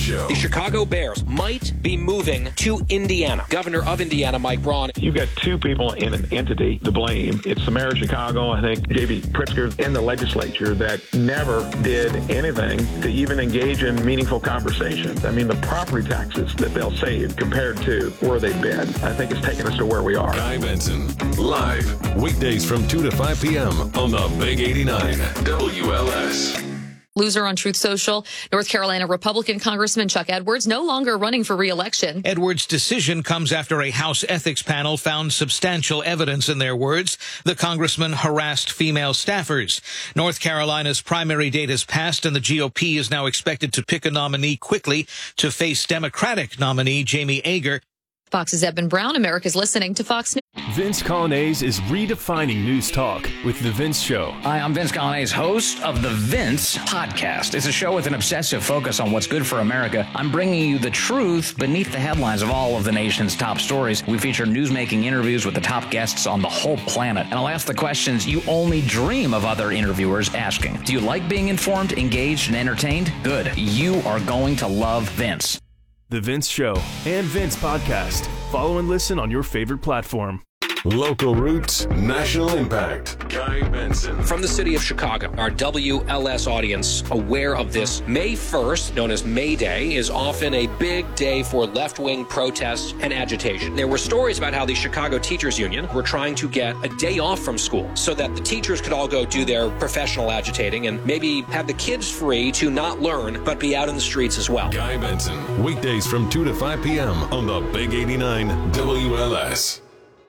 Show. The Chicago Bears might be moving to Indiana. Governor of Indiana, Mike Braun. You've got two people in an entity to blame. It's the mayor of Chicago, I think, J.B. Pritzker, in the legislature that never did anything to even engage in meaningful conversations. I mean, the property taxes that they'll save compared to where they've been, I think it's taken us to where we are. Guy Benson, live, weekdays from 2 to 5 p.m. on the Big 89 WLS. Loser on Truth Social, North Carolina Republican Congressman Chuck Edwards no longer running for re-election. Edwards' decision comes after a House ethics panel found substantial evidence, in their words, the congressman harassed female staffers. North Carolina's primary date has passed, and the GOP is now expected to pick a nominee quickly to face Democratic nominee Jamie Ager. Fox's Eben Brown, America's listening to Fox News. Vince Colonnese is redefining news talk with The Vince Show. Hi, I'm Vince Colonnese, host of The Vince Podcast. It's a show with an obsessive focus on what's good for America. I'm bringing you the truth beneath the headlines of all of the nation's top stories. We feature newsmaking interviews with the top guests on the whole planet. And I'll ask the questions you only dream of other interviewers asking. Do you like being informed, engaged, and entertained? Good. You are going to love Vince. The Vince Show and Vince Podcast. Follow and listen on your favorite platform. Local roots, national impact. Guy Benson. From the city of Chicago, our WLS audience aware of this. May 1st, known as May Day, is often a big day for left-wing protests and agitation. There were stories about how the Chicago Teachers Union were trying to get a day off from school so that the teachers could all go do their professional agitating and maybe have the kids free to not learn but be out in the streets as well. Guy Benson, weekdays from 2 to 5 p.m. on the Big 89 WLS.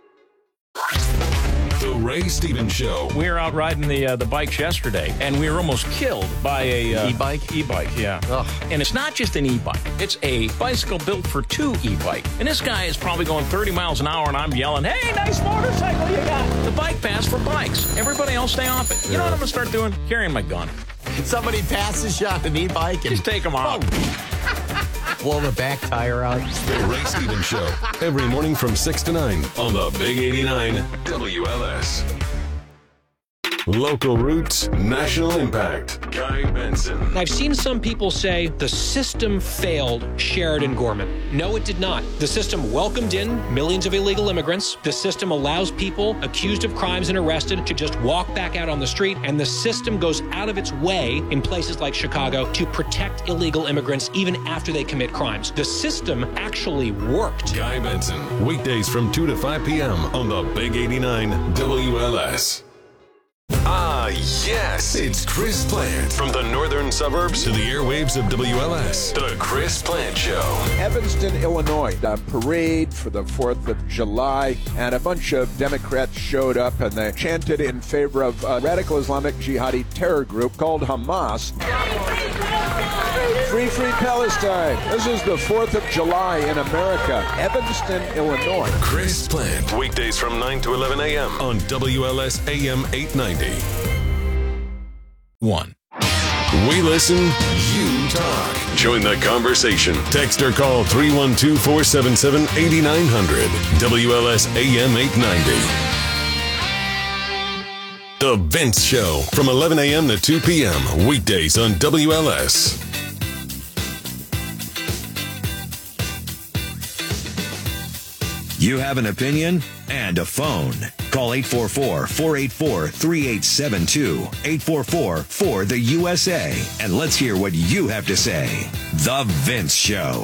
The Ray Stevens Show. We were out riding the bikes yesterday, and we were almost killed by a e-bike. E-bike, yeah. Ugh. And it's not just an e-bike; it's a bicycle built for two e-bike. And this guy is probably going 30 miles an hour, and I'm yelling, "Hey, nice motorcycle you got!" The bike pass for bikes. Everybody else stay off it. You know what I'm gonna start doing? Carrying my gun. Somebody passes you on an e-bike and just take them out. Blow the back tire out. The Ray Stevens Show, every morning from 6 to 9 on the Big 89 WLS. Local roots, national impact. Guy Benson. I've seen some people say the system failed Sheridan Gorman. No, it did not. The system welcomed in millions of illegal immigrants. The system allows people accused of crimes and arrested to just walk back out on the street. And the system goes out of its way in places like Chicago to protect illegal immigrants even after they commit crimes. The system actually worked. Guy Benson, weekdays from 2 to 5 p.m. on the Big 89 WLS. Ah, yes. It's Chris Plant. From the northern suburbs to the airwaves of WLS. The Chris Plant Show. Evanston, Illinois. A parade for the 4th of July. And a bunch of Democrats showed up and they chanted in favor of a radical Islamic jihadi terror group called Hamas. Free, free Palestine. This is the 4th of July in America. Evanston, Illinois. Chris Plant. Weekdays from 9 to 11 a.m. on WLS AM 890. We listen, you talk. Join the conversation. Text or call 312-477-8900. WLS AM 890. The Vince Show from 11 a.m. to 2 p.m. weekdays on WLS. You have an opinion and a phone. Call 844-484-3872. 844-4-THE-USA. And let's hear what you have to say. The Vince Show.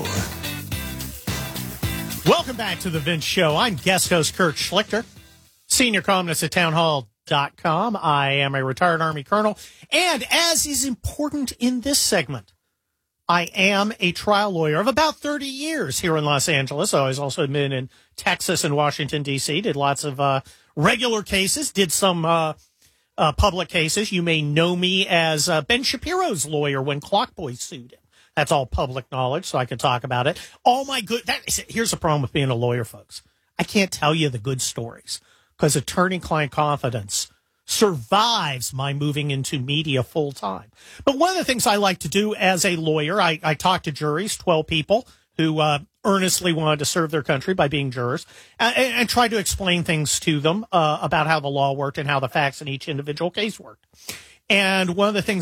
Welcome back to The Vince Show. I'm guest host Kurt Schlichter, senior columnist at townhall.com. I am a retired Army colonel. And as is important in this segment, I am a trial lawyer of about 30 years here in Los Angeles. I was also been in Texas and Washington, D.C., did lots of regular cases, did some public cases. You may know me as Ben Shapiro's lawyer when Clockboy sued him. That's all public knowledge, so I can talk about it. Oh, my good. Here's the problem with being a lawyer, folks. I can't tell you the good stories because attorney-client confidence survives my moving into media full time. But one of the things I like to do as a lawyer, I talk to juries, 12 people who earnestly wanted to serve their country by being jurors, and try to explain things to them about how the law worked and how the facts in each individual case worked. And one of the things